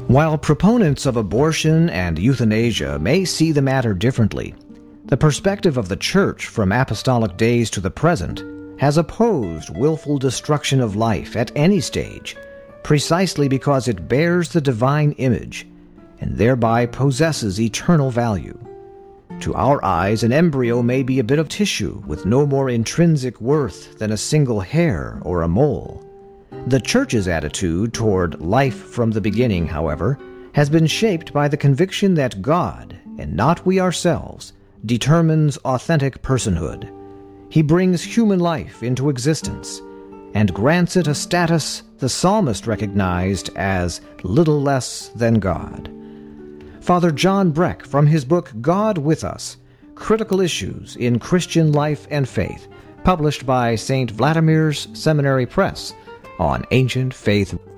While proponents of abortion and euthanasia may see the matter differently, the perspective of the Church from apostolic days to the present has opposed willful destruction of life at any stage, precisely because it bears the divine image and thereby possesses eternal value. To our eyes, an embryo may be a bit of tissue with no more intrinsic worth than a single hair or a mole. The Church's attitude toward life from the beginning, however, has been shaped by the conviction that God, and not we ourselves, determines authentic personhood. He brings human life into existence and grants it a status the psalmist recognized as little less than God. Father John Breck, from his book God with Us, Critical Issues in Christian Life and Faith, published by St. Vladimir's Seminary Press, on Ancient Faith